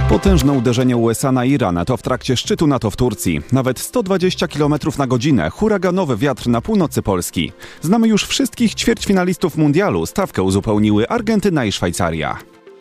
Potężne uderzenie USA na Iran to w trakcie szczytu NATO w Turcji. Nawet 120 km na godzinę, huraganowy wiatr na północy Polski. Znamy już wszystkich ćwierćfinalistów mundialu. Stawkę uzupełniły Argentyna i Szwajcaria.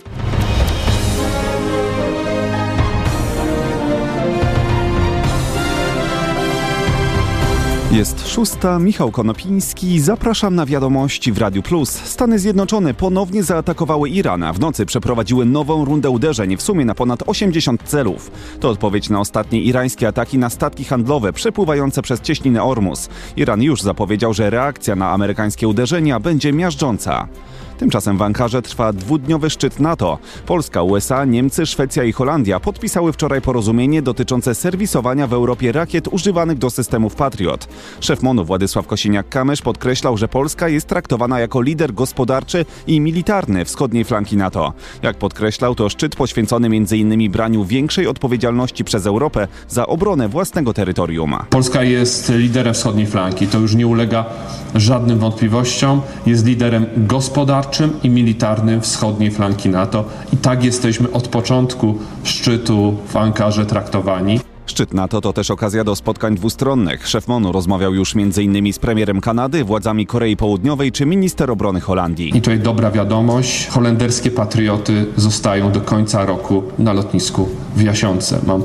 Jest 6, Michał Konopiński. Zapraszam na wiadomości w Radiu Plus. Stany Zjednoczone ponownie zaatakowały Iran, a w nocy przeprowadziły nową rundę uderzeń, w sumie na ponad 80 celów. To odpowiedź na ostatnie irańskie ataki na statki handlowe przepływające przez cieśninę Ormus. Iran już zapowiedział, że reakcja na amerykańskie uderzenia będzie miażdżąca. Tymczasem w Ankarze trwa dwudniowy szczyt NATO. Polska, USA, Niemcy, Szwecja i Holandia podpisały wczoraj porozumienie dotyczące serwisowania w Europie rakiet używanych do systemów Patriot. Szef MON-u Władysław Kosiniak-Kamysz podkreślał, że Polska jest traktowana jako lider gospodarczy i militarny wschodniej flanki NATO. Jak podkreślał, to szczyt poświęcony m.in. braniu większej odpowiedzialności przez Europę za obronę własnego terytorium. Polska jest liderem wschodniej flanki. To już nie ulega żadnym wątpliwościom. Jest liderem gospodarczym i militarnym wschodniej flanki NATO. I tak jesteśmy od początku szczytu w Ankarze traktowani. Szczyt NATO to też okazja do spotkań dwustronnych. Szef MON-u rozmawiał już m.in. z premierem Kanady, władzami Korei Południowej czy minister obrony Holandii. I tutaj dobra wiadomość. Holenderskie patrioty zostają do końca roku na lotnisku w Jasionce. Mamy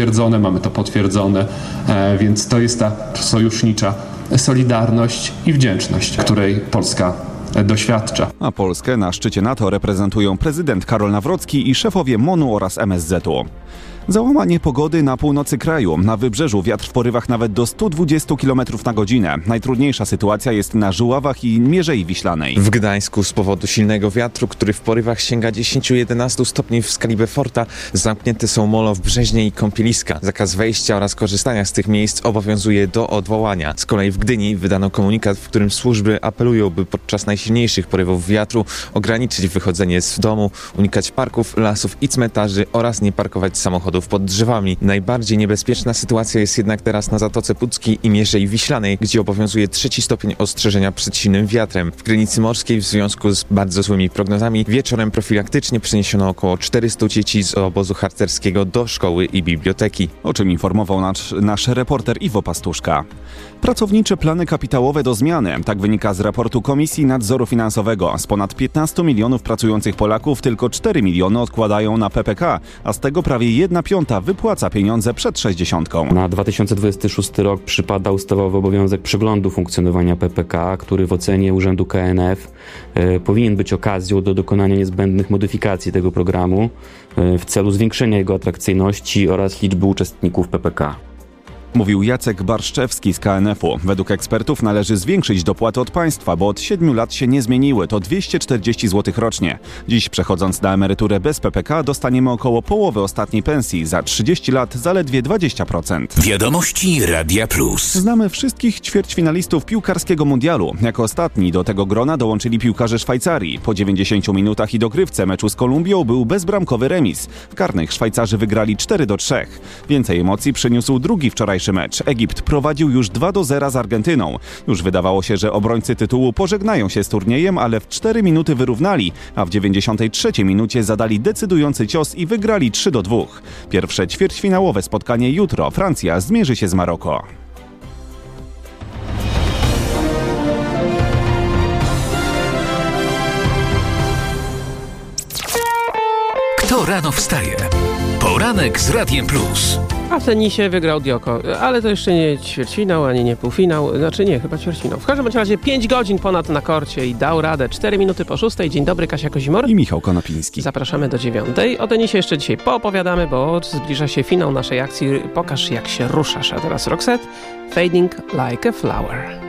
to potwierdzone, więc to jest ta sojusznicza solidarność i wdzięczność, której Polska doświadcza. A Polskę na szczycie NATO reprezentują prezydent Karol Nawrocki i szefowie MON-u oraz MSZ-u. Załamanie pogody na północy kraju. Na wybrzeżu wiatr w porywach nawet do 120 km na godzinę. Najtrudniejsza sytuacja jest na Żuławach i Mierzei Wiślanej. W Gdańsku z powodu silnego wiatru, który w porywach sięga 10-11 stopni w skali Beauforta, zamknięte są molo w Brzeźnie i kąpieliska. Zakaz wejścia oraz korzystania z tych miejsc obowiązuje do odwołania. Z kolei w Gdyni wydano komunikat, w którym służby apelują, by podczas najsilniejszych porywów wiatru ograniczyć wychodzenie z domu, unikać parków, lasów i cmentarzy oraz nie parkować samochodów pod drzewami. Najbardziej niebezpieczna sytuacja jest jednak teraz na Zatoce Puckiej i Mierzei Wiślanej, gdzie obowiązuje 3 stopień ostrzeżenia przed silnym wiatrem. W Krynicy Morskiej w związku z bardzo złymi prognozami wieczorem profilaktycznie przeniesiono około 400 dzieci z obozu harcerskiego do szkoły i biblioteki. O czym informował nasz reporter Iwo Pastuszka. Pracownicze plany kapitałowe do zmiany. Tak wynika z raportu Komisji Nadzoru Finansowego. Z ponad 15 milionów pracujących Polaków tylko 4 miliony odkładają na PPK, a z tego prawie 1/5 wypłaca pieniądze przed 60. Na 2026 rok przypada ustawowy obowiązek przeglądu funkcjonowania PPK, który w ocenie Urzędu KNF powinien być okazją do dokonania niezbędnych modyfikacji tego programu w celu zwiększenia jego atrakcyjności oraz liczby uczestników PPK. Mówił Jacek Barszczewski z KNF-u. Według ekspertów należy zwiększyć dopłaty od państwa, bo od 7 lat się nie zmieniły. To 240 zł rocznie. Dziś przechodząc na emeryturę bez PPK dostaniemy około połowy ostatniej pensji. Za 30 lat zaledwie 20%. Wiadomości Radia Plus. Znamy wszystkich ćwierćfinalistów piłkarskiego mundialu. Jako ostatni do tego grona dołączyli piłkarze Szwajcarii. Po 90 minutach i dogrywce meczu z Kolumbią był bezbramkowy remis. W karnych Szwajcarzy wygrali 4-3. Więcej emocji przyniósł drugi wczorajszy mecz. Egipt prowadził już 2-0 z Argentyną. Już wydawało się, że obrońcy tytułu pożegnają się z turniejem, ale w 4 minuty wyrównali, a w 93 minucie zadali decydujący cios i wygrali 3-2. Pierwsze ćwierćfinałowe spotkanie jutro. Francja zmierzy się z Maroko. Kto rano wstaje? Poranek z Radiem Plus. A w tenisie wygrał Djoko, ale to jeszcze nie ćwierćfinał, ani nie półfinał, znaczy nie, chyba ćwierćfinał. W każdym razie 5 godzin ponad na korcie i dał radę. 4 minuty po 6. Dzień dobry, Kasia Kozimor i Michał Konopiński. Zapraszamy do 9. O tenisie jeszcze dzisiaj poopowiadamy, bo zbliża się finał naszej akcji. Pokaż, jak się ruszasz. A teraz Roxette, Fading Like a Flower.